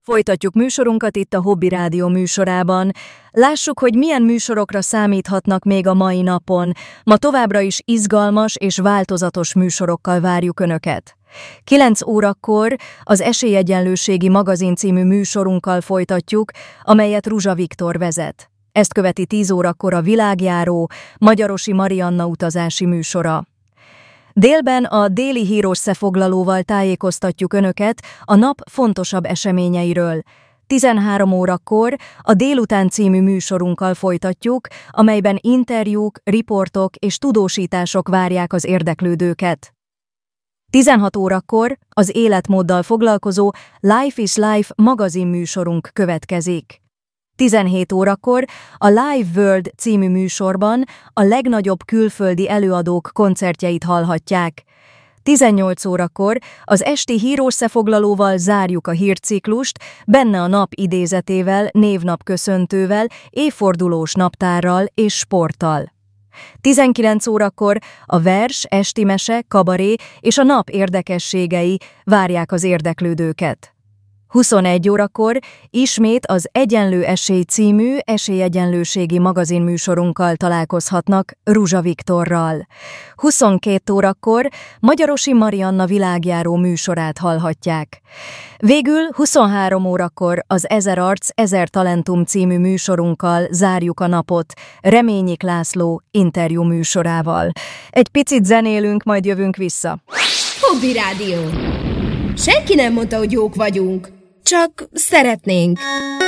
Folytatjuk műsorunkat itt a Hobby Rádió műsorában. Lássuk, hogy milyen műsorokra számíthatnak még a mai napon. Ma továbbra is izgalmas és változatos műsorokkal várjuk Önöket. 9 órakor az Esélyegyenlőségi magazin című műsorunkkal folytatjuk, amelyet Ruzsa Viktor vezet. Ezt követi 10 órakor a Világjáró, Magyarosi Marianna utazási műsora. Délben a déli hírösszefoglalóval tájékoztatjuk Önöket a nap fontosabb eseményeiről. 13 órakor a Délután című műsorunkkal folytatjuk, amelyben interjúk, riportok és tudósítások várják az érdeklődőket. 16 órakor az életmóddal foglalkozó Life is Life magazin műsorunk következik. 17 órakor a Live World című műsorban a legnagyobb külföldi előadók koncertjeit hallhatják. 18 órakor az esti hírösszefoglalóval zárjuk a hírciklust, benne a nap idézetével, névnapköszöntővel, évfordulós naptárral és sporttal. 19 órakor a vers, esti mese, kabaré és a nap érdekességei várják az érdeklődőket. 21 órakor ismét az Egyenlő Esély című esélyegyenlőségi magazin műsorunkkal találkozhatnak Ruzsa Viktorral. 22 órakor Magyarosi Marianna világjáró műsorát hallhatják. Végül 23 órakor az 1000 arc, 1000 talentum című műsorunkkal zárjuk a napot Reményik László interjú műsorával. Egy picit zenélünk, majd jövünk vissza. Hobby Rádió. Senki nem mondta, hogy jók vagyunk. Csak szeretnénk.